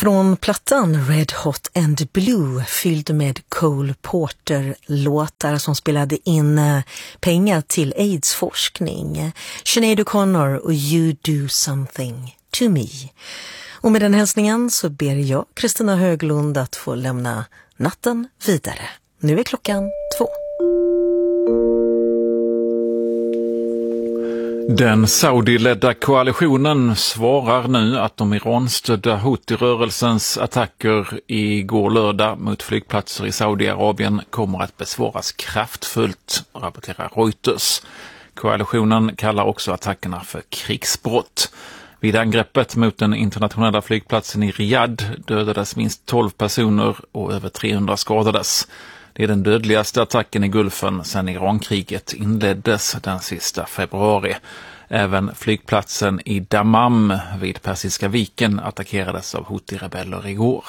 Från plattan Red Hot and Blue, fylld med Cole Porter-låtar som spelade in pengar till AIDS-forskning. Sinead O'Connor och You Do Something To Me. Och med den hälsningen så ber jag, Kristina Höglund, att få lämna natten vidare. Nu är klockan 2. Den Saudi-ledda koalitionen svarar nu att de Iran-stödda Houthi-rörelsens attacker igår lördag mot flygplatser i Saudiarabien kommer att besvaras kraftfullt, rapporterar Reuters. Koalitionen kallar också attackerna för krigsbrott. Vid angreppet mot den internationella flygplatsen i Riyadh dödades minst 12 personer och över 300 skadades. Det är den dödligaste attacken i Gulfen sedan Irankriget inleddes den sista februari. Även flygplatsen i Dammam vid Persiska viken attackerades av Houthi-rebeller igår.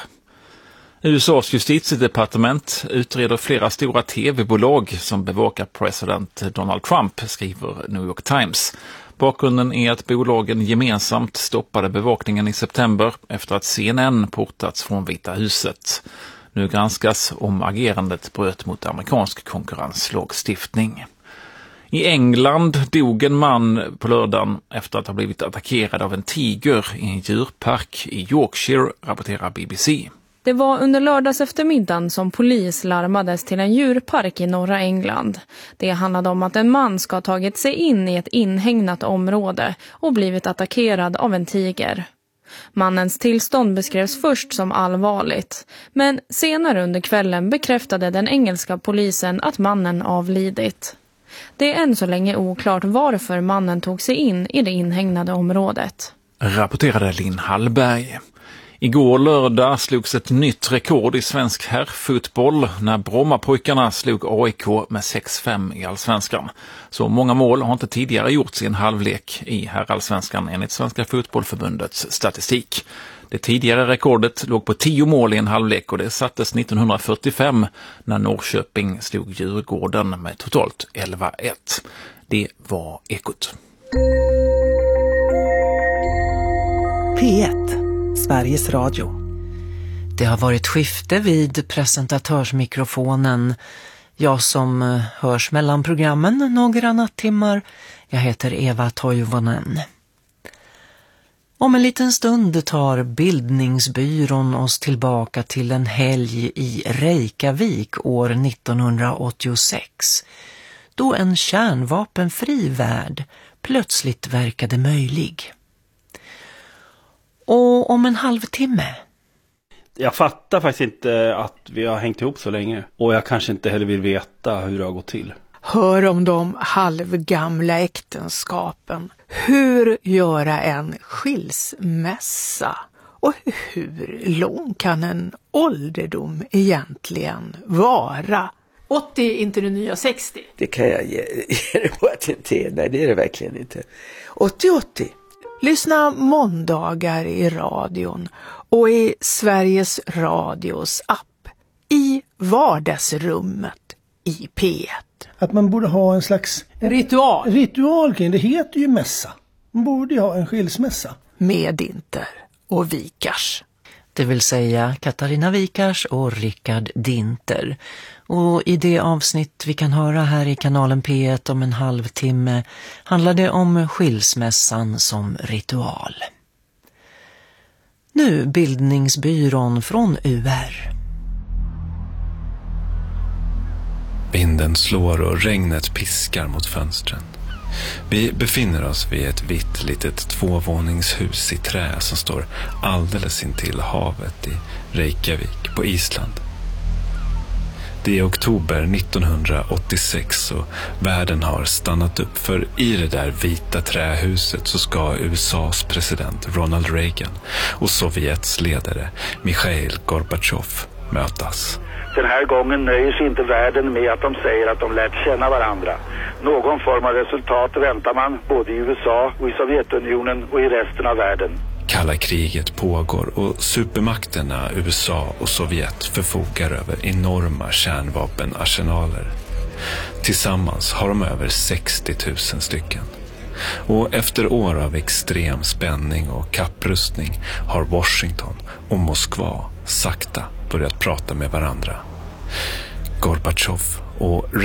USAs justitiedepartement utreder flera stora tv-bolag som bevakar president Donald Trump, skriver New York Times. Bakgrunden är att bolagen gemensamt stoppade bevakningen i september efter att CNN portats från Vita huset. Nu granskas om agerandet bröt mot amerikansk konkurrenslagstiftning. I England dog en man på lördagen efter att ha blivit attackerad av en tiger i en djurpark i Yorkshire, rapporterar BBC. Det var under lördags eftermiddagen som polis larmades till en djurpark i norra England. Det handlade om att en man ska ha tagit sig in i ett inhägnat område och blivit attackerad av en tiger. Mannens tillstånd beskrevs först som allvarligt, men senare under kvällen bekräftade den engelska polisen att mannen avlidit. Det är än så länge oklart varför mannen tog sig in i det inhägnade området. Rapporterade Linn Hallberg. Igår lördag slogs ett nytt rekord i svensk herrfotboll när Brommapojkarna slog AIK med 6-5 i allsvenskan. Så många mål har inte tidigare gjorts i en halvlek i herrallsvenskan enligt Svenska fotbollförbundets statistik. Det tidigare rekordet låg på 10 mål i en halvlek och det sattes 1945 när Norrköping slog Djurgården med totalt 11-1. Det var Ekot. P1, Sveriges Radio. Det har varit skifte vid presentatörsmikrofonen. Jag som hörs mellan programmen några nattimmar. Jag heter Eva Toivonen. Om en liten stund tar Bildningsbyrån oss tillbaka till en helg i Reykjavik år 1986. Då en kärnvapenfri värld plötsligt verkade möjlig. Och om en halvtimme. Jag fattar faktiskt inte att vi har hängt ihop så länge. Och jag kanske inte heller vill veta hur det har gått till. Hör om de halvgamla äktenskapen. Hur göra en skilsmässa? Och hur lång kan en ålderdom egentligen vara? 80 inte det nya 60. Det kan jag ge det på att det inte är. Nej, det är det verkligen inte. 80-80. Lyssna måndagar i radion och i Sveriges Radios app. I vardagsrummet i P1. Att man borde ha en slags ritual kring det heter ju mässa. Man borde ju ha en skilsmässa. Med Dinter och Vikars. Det vill säga Katarina Vikars och Rickard Dinter. Och i det avsnitt vi kan höra här i kanalen P1 om en halvtimme handlar det om skilsmässan som ritual. Nu Bildningsbyrån från UR. Vinden slår och regnet piskar mot fönstren. Vi befinner oss vid ett vitt litet 2-våningshus i trä som står alldeles intill havet i Reykjavik på Island. Det är oktober 1986 och världen har stannat upp, för i det där vita trähuset så ska USAs president Ronald Reagan och Sovjets ledare Mikhail Gorbatjov mötas. Den här gången nöjer sig inte världen med att de säger att de lärt känna varandra. Någon form av resultat väntar man både i USA och i Sovjetunionen och i resten av världen. Kalla kriget pågår och supermakterna USA och Sovjet förfogar över enorma kärnvapenarsenaler. Tillsammans har de över 60 000 stycken. Och efter år av extrem spänning och kapprustning har Washington och Moskva sakta börjat prata med varandra. Gorbatjov och